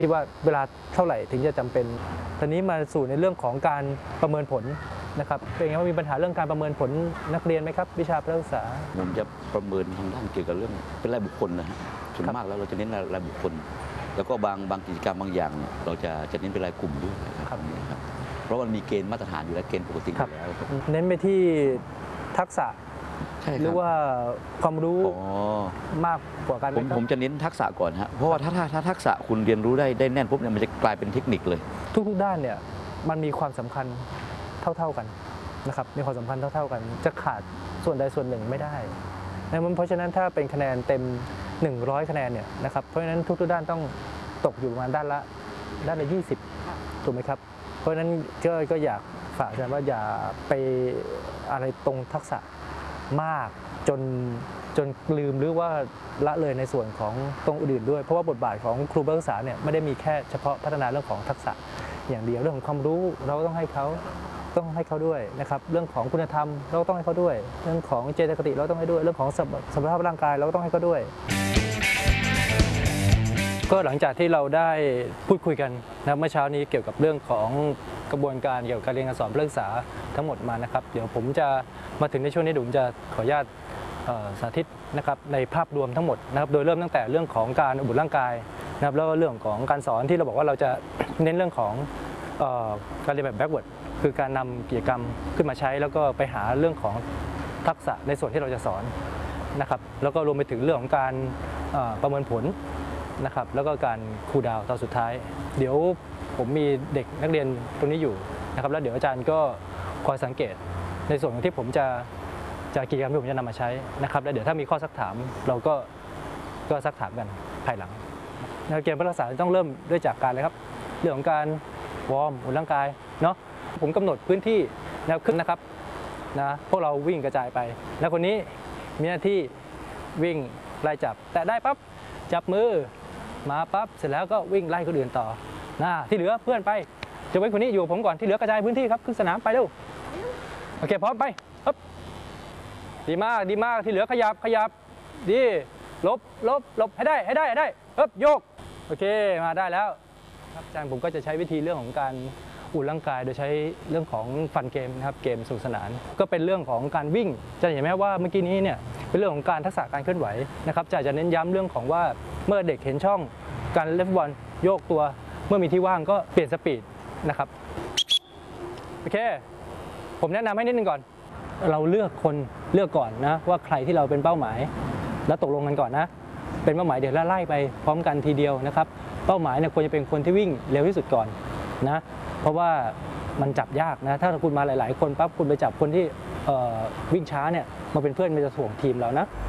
ที่ว่าเวลาเท่าไหร่ถึงจะจำเป็นทีนี้มาสู่ในเรื่องของการประเมินผลนะครับเป็นไงว่ามีปัญหาเรื่องการประเมินผลนักเรียนไหมครับวิชาพละศึกษาผมจะประเมินทางด้านเกี่ยวกับเรื่องเป็นรายบุคคลนะฮะส่วนมากแล้วเราจะเน้นรายบุคคลแล้วก็บางกิจกรรมบางอย่างเราจะเน้นเป็นรายกลุ่มด้วยครับเพราะมันมีเกณฑ์มาตรฐานอยู่แล้วเกณฑ์ปกติอยู่แล้วเน้นไปที่ทักษะหรือว่าความรู้มากกว่ากันผมจะเน้นทักษะก่อนฮะเพราะว่าถ้าทักษะคุณเรียนรู้ได้แน่นปุ๊บเนี่ยมันจะกลายเป็นเทคนิคเลยทุกด้านเนี่ยมันมีความสำคัญเท่ากันนะครับมีความสำคัญเท่ากันจะขาดส่วนใดส่วนหนึ่งไม่ได้เพราะฉะนั้นถ้าเป็นคะแนนเต็ม100คะแนนเนี่ยนะครับเพราะฉะนั้นทุกด้านต้องตกอยู่ประมาณด้านละ20ถูกไหมครับเพราะฉะนั้นก็อยากฝากอาจารย์ว่าอย่าไปอะไรตรงทักษะมากจนลืมหรือว่าละเลยในส่วนของตรงอื่นด้วยเพราะว่าบทบาทของครูนักศึกษาเนี่ยไม่ได้มีแค่เฉพาะพัฒนาเรื่องของทักษะอย่างเดียวเรื่องของความรู้เราต้องให้เขาด้วยนะครับเรื่องของคุณธรรมเราต้องให้เขาด้วยเรื่องของเจตคติเราต้องให้ด้วยเรื่องของสภาพร่างกายเราต้องให้เขาด้วยก็หลังจากที่เราได้พูดคุยกันนะเมื่อเช้านี้เกี่ยวกับเรื่องของกระบวนการเกี่ยวกับการเรียนการสอนนักศึกษาทั้งหมดมานะครับเดี๋ยวผมจะมาถึงในช่วงนี้ผมจะขออนุญาตสาธิตนะครับในภาพรวมทั้งหมดนะครับโดยเริ่มตั้งแต่เรื่องของการอบอุ่นร่างกายนะครับแล้วก็เรื่องของการสอนที่เราบอกว่าเราจะเน้นเรื่องของการเรียนแบบแบ็กเวิร์ดคือการนำกิจกรรมขึ้นมาใช้แล้วก็ไปหาเรื่องของทักษะในส่วนที่เราจะสอนนะครับแล้วก็รวมไปถึงเรื่องของการประเมินผลนะครับแล้วก็การคูลดาวน์ตอนสุดท้ายเดี๋ยวผมมีเด็กนักเรียนตรงนี้อยู่นะครับแล้วเดี๋ยวอาจารย์ก็คอยสังเกตในส่วนที่ผมจะกิจกรรมที่ผมจะนำมาใช้นะครับแล้วเดี๋ยวถ้ามีข้อซักถามเราก็ซักถามกันภายหลังเกมพละศึกษาต้องเริ่มด้วยจากการเลยครับเรื่องของการวอร์มอุ่นร่างกายเนาะผมกำหนดพื้นที่นะครับนะพวกเราวิ่งกระจายไปแล้วคนนี้มีหน้าที่วิ่งไล่จับแต่ได้ปั๊บจับมือมาปั๊บเสร็จแล้วก็วิ่งไล่คนอื่นต่อที่เหลือเพื่อนไปจะไว้คนนี้อยู่ผมก่อนที่เหลือกระจายพื้นที่ครับขึ้นสนามไปเร็วโอเคพร้อมไปฮึบดีมากที่เหลือขยับดีลบให้ได้ฮึบโยกโอเคมาได้แล้วครับอาจารย์ผมก็จะใช้วิธีเรื่องของการอุ่นร่างกายโดยใช้เรื่องของฟันเกมนะครับเกมสนุกสนานก็เป็นเรื่องของการวิ่งจะเห็นไหมว่าเมื่อกี้นี้เนี่ยเป็นเรื่องของการทักษะการเคลื่อนไหวนะครับจะเน้นย้ำเรื่องของว่าเมื่อเด็กเห็นช่องการเล่นฟุตบอลโยกตัวเมื่อมีที่ว่างก็เปลี่ยนสปีดนะครับโอเคผมแนะนำให้นิดนึงก่อนเราเลือกก่อนนะว่าใครที่เราเป็นเป้าหมายแล้วตกลงกันก่อนนะเป็นเป้าหมายเดี๋ยวไล่ไปพร้อมกันทีเดียวนะครับเป้าหมายเนี่ยควรจะเป็นคนที่วิ่งเร็วที่สุดก่อนนะเพราะว่ามันจับยากนะถ้าคุณมาหลายๆคนปั๊บคุณไปจับคนที่วิ่งช้าเนี่ยมาเป็นเพื่อนมันจะถ่วงทีมเรานะ